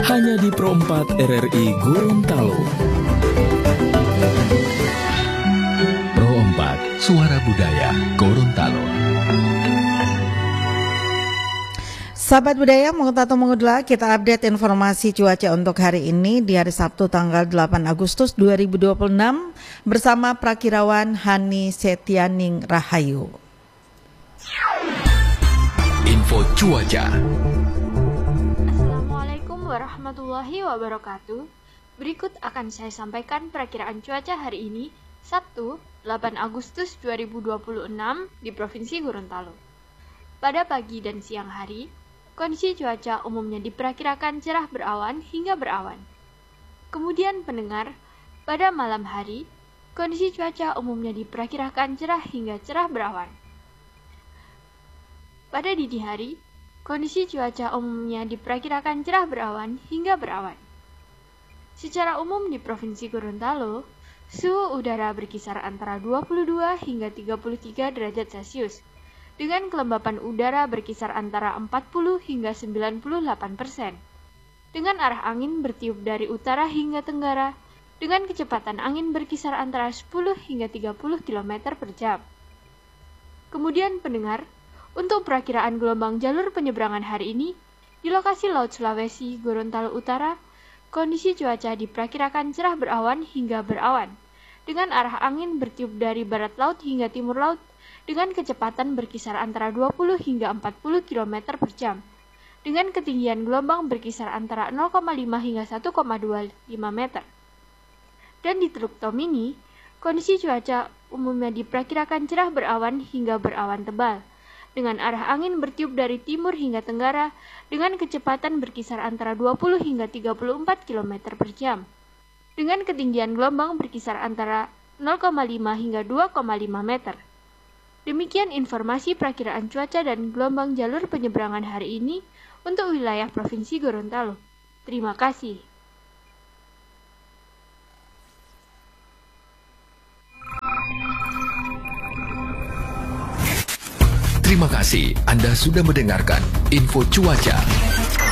hanya di Pro 4 RRI Gorontalo. Pro 4, Suara Budaya Gorontalo. Sahabat budaya, Mengutatu Mengudla, kita update informasi cuaca untuk hari ini di hari Sabtu tanggal 8 Agustus 2026 bersama Prakirawan Hani Setianing Rahayu. Info cuaca. Assalamualaikum warahmatullahi wabarakatuh. Berikut akan saya sampaikan perakiraan cuaca hari ini, Sabtu 8 Agustus 2026 di Provinsi Gorontalo. Pada pagi dan siang hari, kondisi cuaca umumnya diperkirakan cerah berawan hingga berawan. Kemudian pendengar, pada malam hari, kondisi cuaca umumnya diperkirakan cerah hingga cerah berawan. Pada dini hari, kondisi cuaca umumnya diperkirakan cerah berawan hingga berawan. Secara umum di Provinsi Gorontalo, suhu udara berkisar antara 22 hingga 33 derajat Celcius, dengan kelembapan udara berkisar antara 40 hingga 98%, dengan arah angin bertiup dari utara hingga tenggara, dengan kecepatan angin berkisar antara 10 hingga 30 km per jam. Kemudian pendengar, untuk perakiraan gelombang jalur penyeberangan hari ini, di lokasi Laut Sulawesi, Gorontalo Utara, kondisi cuaca diperkirakan cerah berawan hingga berawan, dengan arah angin bertiup dari barat laut hingga timur laut, dengan kecepatan berkisar antara 20 hingga 40 km per jam, dengan ketinggian gelombang berkisar antara 0,5 hingga 1,25 meter. Dan di Teluk Tomini, kondisi cuaca umumnya diperkirakan cerah berawan hingga berawan tebal, dengan arah angin bertiup dari timur hingga tenggara, dengan kecepatan berkisar antara 20 hingga 34 km per jam, dengan ketinggian gelombang berkisar antara 0,5 hingga 2,5 meter. Demikian informasi perakiraan cuaca dan gelombang jalur penyeberangan hari ini untuk wilayah Provinsi Gorontalo. Terima kasih. Terima kasih Anda sudah mendengarkan info cuaca.